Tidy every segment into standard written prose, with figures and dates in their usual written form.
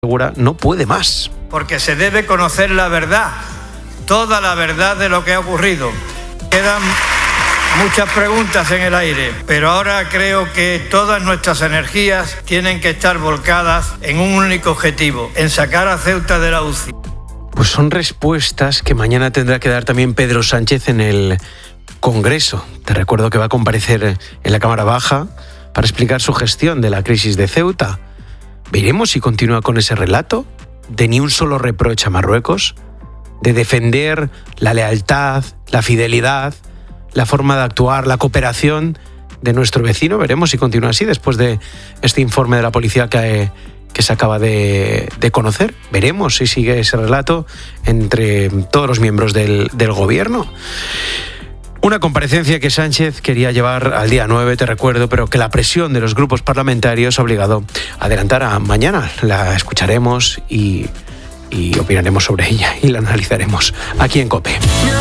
Segura no puede más. Porque se debe conocer la verdad, toda la verdad de lo que ha ocurrido. Quedan muchas preguntas en el aire, pero ahora creo que todas nuestras energías tienen que estar volcadas en un único objetivo, en sacar a Ceuta de la UCI. Pues son respuestas que mañana tendrá que dar también Pedro Sánchez en el Congreso. Te recuerdo que va a comparecer en la Cámara Baja para explicar su gestión de la crisis de Ceuta. Veremos si continúa con ese relato de ni un solo reproche a Marruecos, de defender la lealtad, la fidelidad, la forma de actuar, la cooperación de nuestro vecino. Veremos si continúa así después de este informe de la policía que se acaba de conocer. Veremos si sigue ese relato entre todos los miembros del gobierno. Una comparecencia que Sánchez quería llevar al día 9, te recuerdo, pero que la presión de los grupos parlamentarios ha obligado a adelantar a mañana. La escucharemos y opinaremos sobre ella y la analizaremos aquí en COPE.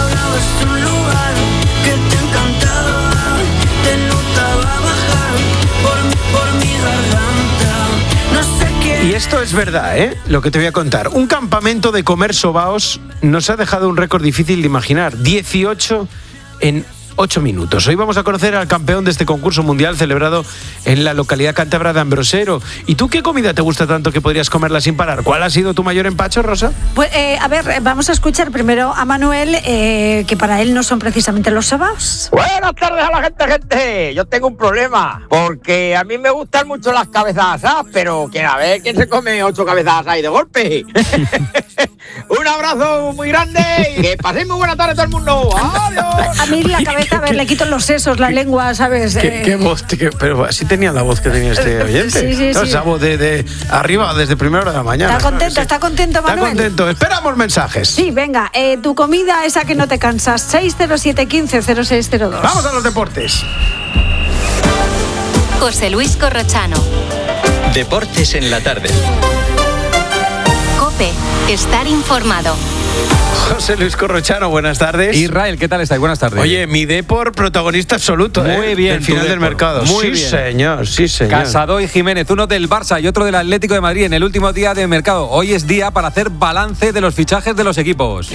Y esto es verdad, lo que te voy a contar. Un campamento de comer sobaos nos ha dejado un récord difícil de imaginar. 18 en 8 minutos. Hoy vamos a conocer al campeón de este concurso mundial celebrado en la localidad cántabra de Ambrosero. ¿Y tú qué comida te gusta tanto que podrías comerla sin parar? ¿Cuál ha sido tu mayor empacho, Rosa? Pues, a ver, vamos a escuchar primero a Manuel, que para él no son precisamente los sobaos. Buenas tardes a la gente. Yo tengo un problema, porque a mí me gustan mucho las cabezas asadas, pero a ver quién se come 8 cabezas asadas ahí de golpe. Un abrazo muy grande y que paséis muy buena tarde todo el mundo. ¡Adiós! A mí la cabeza, a ver, le quito los sesos, la lengua, ¿sabes? ¿Qué voz? Pero así tenía la voz que tenía este oyente. Sí. Esa voz de arriba desde primera hora de la mañana. Está contento, Manuel. Está contento. Esperamos mensajes. Sí, venga, tu comida esa que no te cansas. 607 15 0602. Vamos a los deportes. José Luis Corrochano. Deportes en la tarde. COPE. Estar informado. José Luis Corrochano, buenas tardes. Israel, ¿qué tal estáis? Buenas tardes. Oye, mi Depor protagonista absoluto. Muy bien. Del final del mercado. Muy bien. Sí, señor. Casado y Jiménez, uno del Barça y otro del Atlético de Madrid en el último día de mercado. Hoy es día para hacer balance de los fichajes de los equipos.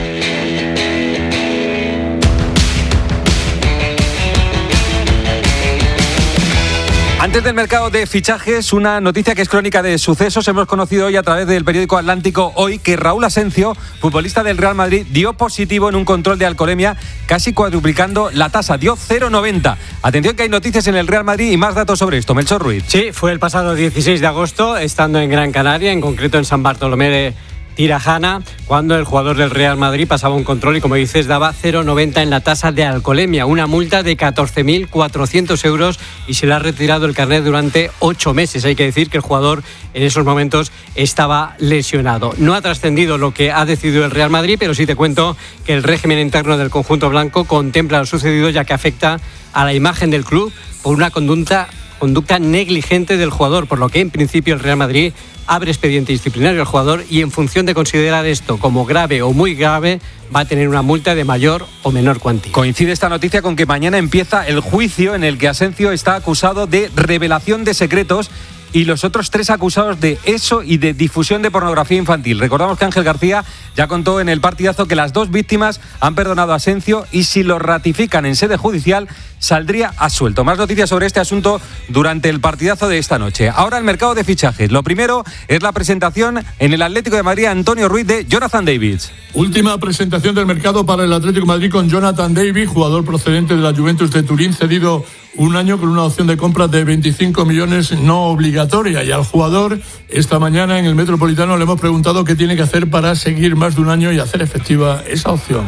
Antes del mercado de fichajes, una noticia que es crónica de sucesos. Hemos conocido hoy a través del periódico Atlántico Hoy que Raúl Asencio, futbolista del Real Madrid, dio positivo en un control de alcoholemia, casi cuadruplicando la tasa. Dio 0,90. Atención que hay noticias en el Real Madrid y más datos sobre esto. Melchor Ruiz. Sí, fue el pasado 16 de agosto, estando en Gran Canaria, en concreto en San Bartolomé de Tirajana, cuando el jugador del Real Madrid pasaba un control y, como dices, daba 0,90 en la tasa de alcoholemia, una multa de 14.400 euros y se le ha retirado el carnet durante 8 meses. Hay que decir que el jugador en esos momentos estaba lesionado. No ha trascendido lo que ha decidido el Real Madrid, pero sí te cuento que el régimen interno del conjunto blanco contempla lo sucedido, ya que afecta a la imagen del club por una conducta negligente del jugador, por lo que en principio el Real Madrid abre expediente disciplinario al jugador y en función de considerar esto como grave o muy grave va a tener una multa de mayor o menor cuantía. Coincide esta noticia con que mañana empieza el juicio en el que Asencio está acusado de revelación de secretos y los otros 3 acusados de eso y de difusión de pornografía infantil. Recordamos que Ángel García ya contó en el partidazo que las 2 víctimas han perdonado a Asencio y si lo ratifican en sede judicial saldría absuelto. Más noticias sobre este asunto durante el partidazo de esta noche. Ahora el mercado de fichajes. Lo primero es la presentación en el Atlético de Madrid Antonio Ruiz de Jonathan David. Última presentación del mercado para el Atlético de Madrid con Jonathan David, jugador procedente de la Juventus de Turín, cedido un año con una opción de compra de 25 millones no obligatoria. Y al jugador, esta mañana en el Metropolitano le hemos preguntado qué tiene que hacer para seguir más de un año y hacer efectiva esa opción.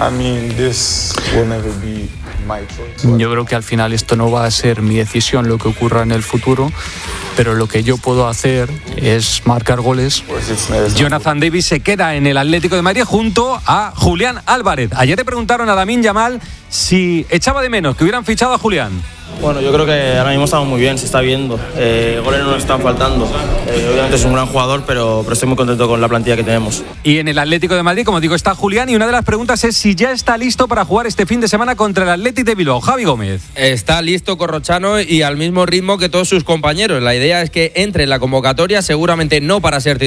Yo creo que al final esto no va a ser mi decisión lo que ocurra en el futuro, pero lo que yo puedo hacer es marcar goles. Jonathan David se queda en el Atlético de Madrid junto a Julián Álvarez. Ayer le preguntaron a Lamine Yamal si echaba de menos que hubieran fichado a Julián. Bueno, yo creo que ahora mismo estamos muy bien, se está viendo. Goles no nos están faltando. Obviamente es un gran jugador, pero estoy muy contento con la plantilla que tenemos. Y en el Atlético de Madrid, como digo, está Julián, y una de las preguntas es si ya está listo para jugar este fin de semana contra el Athletic de Bilbao. Javi Gómez. Está listo Corrochano y al mismo ritmo que todos sus compañeros. La idea es que entre en la convocatoria, seguramente no para ser titular,